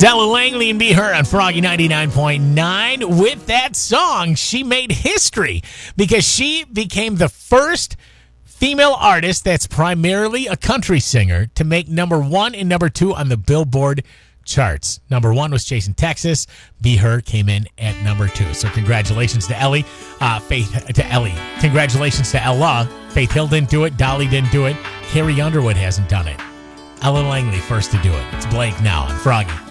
Della Langley and Be Her on Froggy 99.9. With that song, she made history because she became the first female artist that's primarily a country singer to make number 1 and number 2 on the Billboard charts. Number 1 was Chasing Texas. Be Her came in at number 2. So congratulations to Ellie. Congratulations to Ella. Faith Hill didn't do it. Dolly didn't do it. Carrie Underwood hasn't done it. Ella Langley first to do it. It's Blake now on Froggy.